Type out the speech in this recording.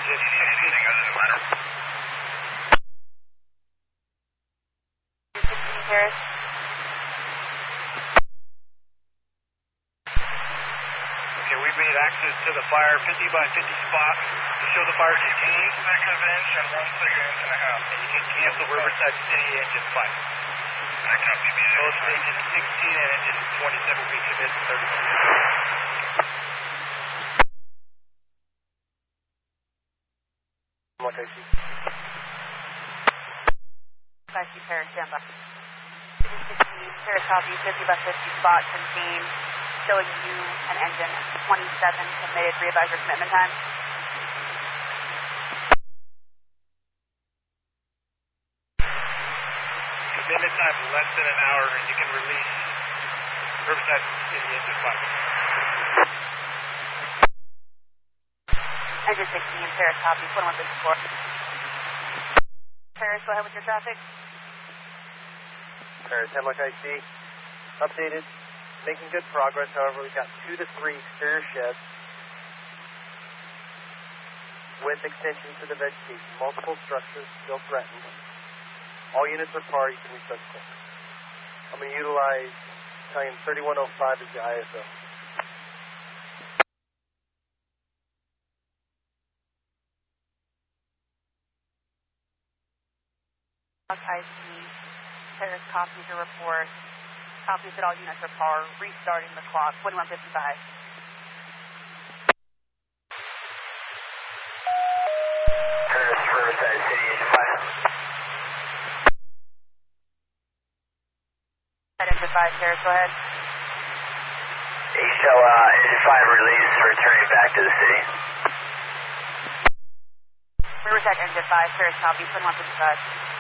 just anything other than letter. Paris. Okay, we've made access to the fire 50 by 50 spot to show the fire contained. Second inch and 1 second inch and a half. And you can cancel Riverside City engine 5. I copy me. Both engine 16 and engine 27 we commit 30 minutes. What I see. I see Paris, stand by. 16, Paris copy, 50 by 50 spot contained, showing you an engine 27 committed, re-advise your commitment time. Commitment time less than an hour and you can release Riverside City engine 5. Engine 16, Paris copy, 2154. Paris, go ahead with your traffic. Paris, Hemlock IC, updated, making good progress. However, we've got 2 to 3 exterior sheds with extension to the vegetation. Multiple structures still threatened. All units are par, you can restart the clock. I'm going to utilize Italian 3105 as the ISO. IC, Paris copies your report, copies that all units are par, restarting the clock, 2155. Paris, Riverside City engine 5. Engine 5, Paris, go ahead. So, engine 5 release, returning back to the city. Riverside engine 5, Paris copy, 2155.